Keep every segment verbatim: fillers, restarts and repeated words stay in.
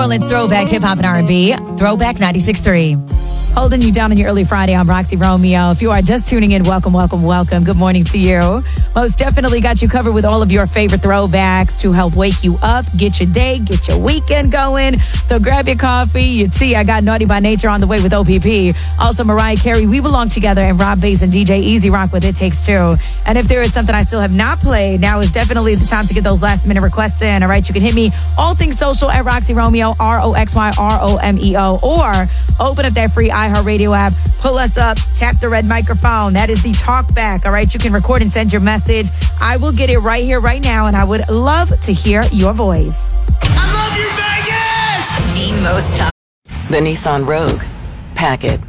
Orleans throwback hip hop and R and B. Throwback ninety-six point three. Holding you down on your early Friday. I'm Roxy Romeo. If you are just tuning in, welcome, welcome, welcome. Good morning to you. Most definitely got you covered with all of your favorite throwbacks to help wake you up, get your day, get your weekend going. So grab your coffee, your tea. I got Naughty by Nature on the way with O P P. Also, Mariah Carey, We Belong Together, and Rob Bass and D J Easy Rock with It Takes Two. And if there is something I still have not played, now is definitely the time to get those last minute requests in. All right, you can hit me all things social at Roxy Romeo, R O X Y R O M E O, or open up that free iHeartRadio app, pull us up, tap the red microphone. That is the talk back. All right, you can record and send your message. I will get it right here, right now, and I would love to hear your voice. I love you, Vegas! The most top. The Nissan Rogue. Pack it.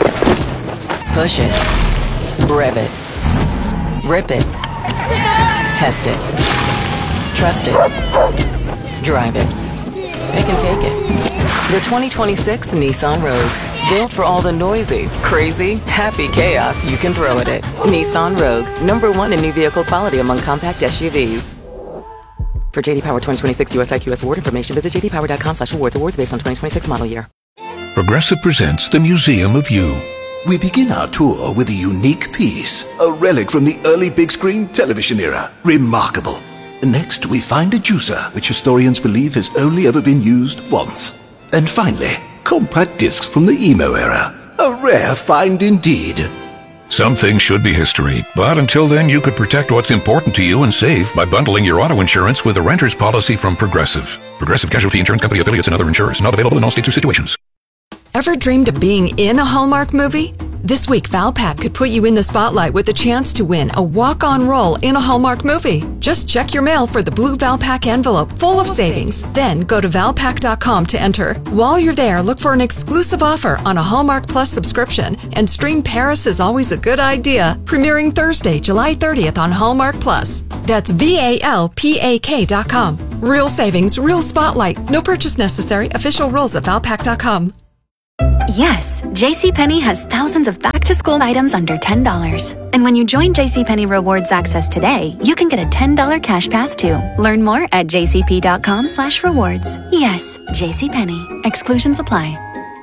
Push it. Rev it. Rip it. Test it. Trust it. Drive it. Pick and take it. The twenty twenty-six Nissan Rogue. Built for all the noisy, crazy, happy chaos you can throw at it. Nissan Rogue. Number one in new vehicle quality among compact S U Vs. For J D Power twenty twenty-six U S I Q S award information, visit j d power dot com slash awards. Awards based on twenty twenty-six model year. Progressive presents the Museum of You. We begin our tour with a unique piece, a relic from the early big screen television era. Remarkable. Next, we find a juicer, which historians believe has only ever been used once. And finally, compact discs from the emo era. A rare find indeed. Some things should be history, but until then you could protect what's important to you and save by bundling your auto insurance with a renter's policy from Progressive. Progressive Casualty Insurance Company affiliates and other insurers. Not available in all states or situations. Ever dreamed of being in a Hallmark movie? This week, Valpak could put you in the spotlight with the chance to win a walk-on role in a Hallmark movie. Just check your mail for the blue Valpak envelope full of savings. Then go to valpak dot com to enter. While you're there, look for an exclusive offer on a Hallmark Plus subscription and stream Paris is Always a Good Idea, premiering Thursday, July thirtieth on Hallmark Plus. That's V A L P A K dot com. Real savings, real spotlight. No purchase necessary. Official rules at valpak dot com. Yes, JCPenney has thousands of back-to-school items under ten dollars. And when you join JCPenney Rewards Access today, you can get a ten dollars cash pass too. Learn more at j c p dot com slash rewards. Yes, JCPenney. Exclusions apply.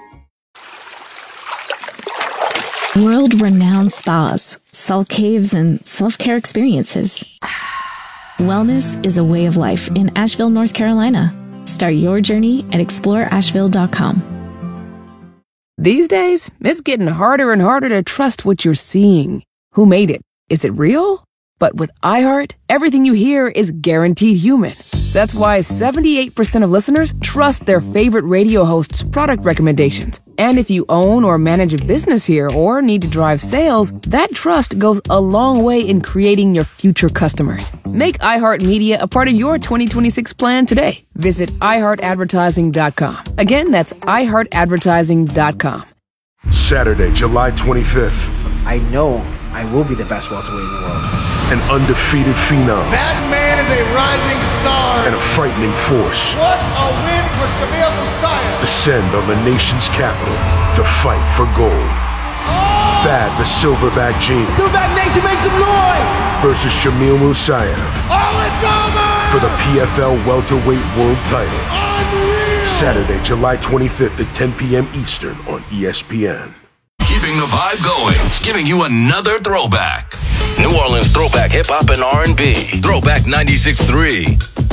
World-renowned spas, salt caves, and self-care experiences. Wellness is a way of life in Asheville, North Carolina. Start your journey at explore asheville dot com. These days, it's getting harder and harder to trust what you're seeing. Who made it? Is it real? But with iHeart, everything you hear is guaranteed human. That's why seventy-eight percent of listeners trust their favorite radio host's product recommendations. And if you own or manage a business here or need to drive sales, that trust goes a long way in creating your future customers. Make iHeartMedia a part of your twenty twenty-six plan today. Visit i heart advertising dot com. Again, that's i heart advertising dot com. Saturday, July twenty-fifth. I know I will be the best welterweight in the world. An undefeated phenom. That man is a rising star. And a frightening force. What a win for Shamil Musayev. Descend on the nation's capital to fight for gold. Oh! Thad the Silverback Gene. Silverback Nation, make some noise! Versus Shamil Musayev. Oh, it's over! For the P F L welterweight world title. Unreal! Saturday, July twenty-fifth at ten p.m. Eastern on E S P N. Keeping the vibe going, giving you another throwback. New Orleans throwback hip hop and R and B. Throwback ninety-six point three.